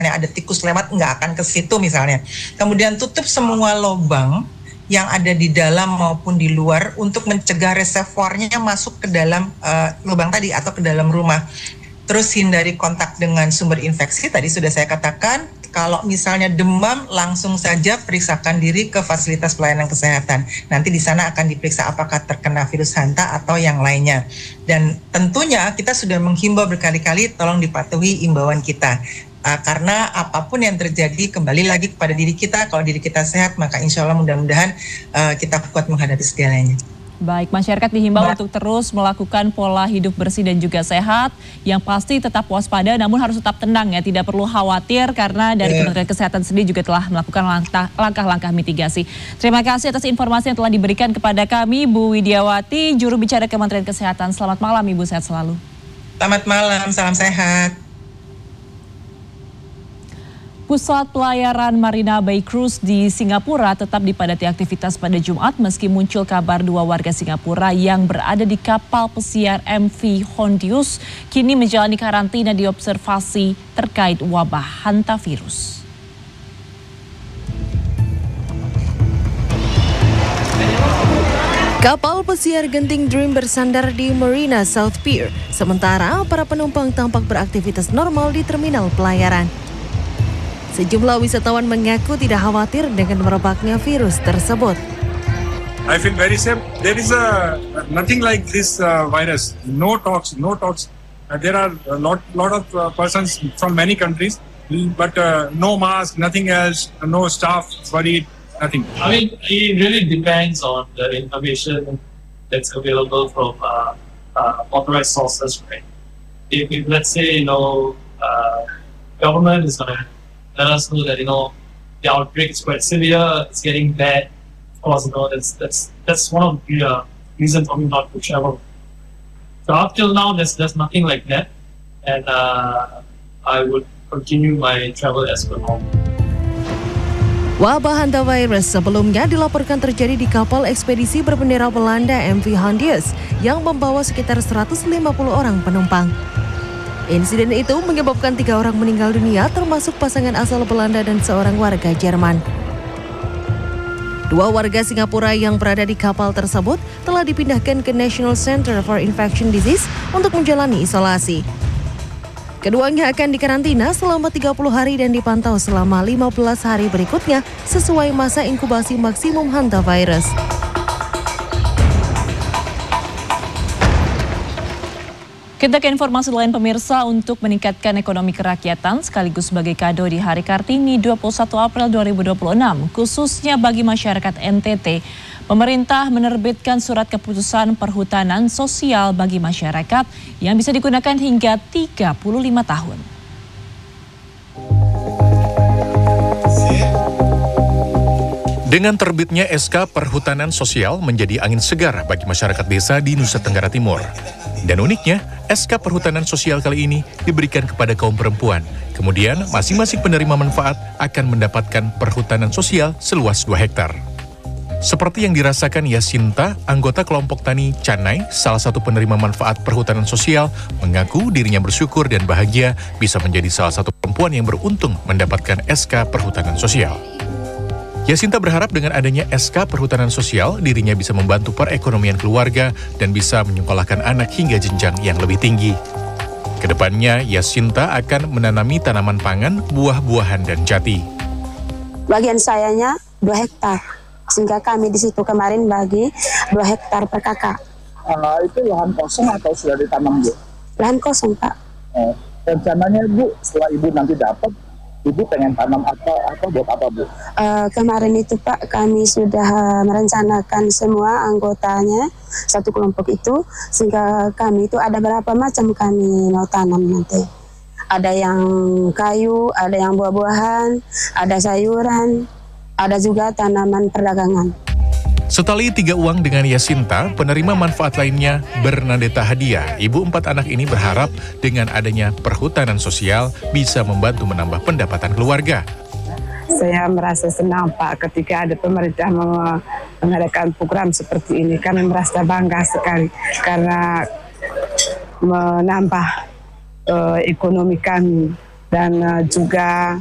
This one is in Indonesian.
ada tikus lewat nggak akan ke situ misalnya. Kemudian tutup semua lubang yang ada di dalam maupun di luar untuk mencegah reservoirnya masuk ke dalam lubang tadi atau ke dalam rumah. Terus hindari kontak dengan sumber infeksi, tadi sudah saya katakan. Kalau misalnya demam, langsung saja periksakan diri ke fasilitas pelayanan kesehatan. Nanti di sana akan diperiksa apakah terkena virus hanta atau yang lainnya. Dan tentunya kita sudah menghimbau berkali-kali, tolong dipatuhi imbauan kita. Karena apapun yang terjadi, kembali lagi kepada diri kita. Kalau diri kita sehat, maka insya Allah mudah-mudahan kita kuat menghadapi segalanya. Baik, masyarakat dihimbau untuk terus melakukan pola hidup bersih dan juga sehat. Yang pasti tetap waspada, namun harus tetap tenang ya. Tidak perlu khawatir karena dari Kementerian Kesehatan sendiri juga telah melakukan langkah-langkah mitigasi. Terima kasih atas informasi yang telah diberikan kepada kami, Bu Widiawati, juru bicara Kementerian Kesehatan. Selamat malam, Ibu, sehat selalu. Selamat malam, salam sehat. Pusat pelayaran Marina Bay Cruise di Singapura tetap dipadati aktivitas pada Jumat meski muncul kabar 2 warga Singapura yang berada di kapal pesiar MV Hondius kini menjalani karantina di observasi terkait wabah hantavirus. Kapal pesiar Genting Dream bersandar di Marina South Pier, sementara para penumpang tampak beraktivitas normal di terminal pelayaran. Sejumlah wisatawan mengaku tidak khawatir dengan merebaknya virus tersebut. I feel very safe. There is nothing like this virus. No talks. There are a lot of persons from many countries, but no mask, nothing else, no staff worried, nothing. I mean, it really depends on the information that's available from authorized sources, right? If let's say, government is going to let us know that, the outbreak is quite severe, it's getting bad, of course, that's one of the reasons for me not to travel. So up till now, there's nothing like that, and I would continue my travel as per normal. Wabah hantavirus sebelumnya dilaporkan terjadi di kapal ekspedisi berbendera Belanda MV Hondius yang membawa sekitar 150 orang penumpang. Insiden itu menyebabkan 3 orang meninggal dunia, termasuk pasangan asal Belanda dan seorang warga Jerman. 2 warga Singapura yang berada di kapal tersebut telah dipindahkan ke National Center for Infectious Disease untuk menjalani isolasi. Keduanya akan dikarantina selama 30 hari dan dipantau selama 15 hari berikutnya sesuai masa inkubasi maksimum hantavirus. Kita ke informasi lain pemirsa, untuk meningkatkan ekonomi kerakyatan sekaligus sebagai kado di Hari Kartini 21 April 2026, khususnya bagi masyarakat NTT, pemerintah menerbitkan surat keputusan perhutanan sosial bagi masyarakat yang bisa digunakan hingga 35 tahun. Dengan terbitnya SK Perhutanan Sosial menjadi angin segar bagi masyarakat desa di Nusa Tenggara Timur. Dan uniknya, SK Perhutanan Sosial kali ini diberikan kepada kaum perempuan. Kemudian, masing-masing penerima manfaat akan mendapatkan perhutanan sosial seluas 2 hektar. Seperti yang dirasakan Yasinta, anggota kelompok tani Canai, salah satu penerima manfaat perhutanan sosial, mengaku dirinya bersyukur dan bahagia bisa menjadi salah satu perempuan yang beruntung mendapatkan SK Perhutanan Sosial. Yasinta berharap dengan adanya SK Perhutanan Sosial, dirinya bisa membantu perekonomian keluarga dan bisa menyekolahkan anak hingga jenjang yang lebih tinggi. Kedepannya, Yasinta akan menanami tanaman pangan, buah-buahan, dan jati. Bagian sayanya 2 hektar, sehingga kami di situ kemarin bagi 2 hektar per kakak. Itu lahan kosong atau sudah ditanam, Bu? Lahan kosong, Pak. Rencananya, Bu, setelah Ibu nanti dapat, Ibu pengen tanam apa buat apa, Bu? Kemarin itu, Pak, kami sudah merencanakan semua anggotanya satu kelompok itu, sehingga kami itu ada berapa macam kami mau tanam nanti. Ada yang kayu, ada yang buah-buahan, ada sayuran, ada juga tanaman perdagangan. Setali 3 uang dengan Yasinta, penerima manfaat lainnya Bernadetta Hadiah. Ibu 4 anak ini berharap dengan adanya perhutanan sosial bisa membantu menambah pendapatan keluarga. Saya merasa senang, Pak, ketika ada pemerintah mengadakan program seperti ini. Kami merasa bangga sekali karena menambah ekonomi kami dan juga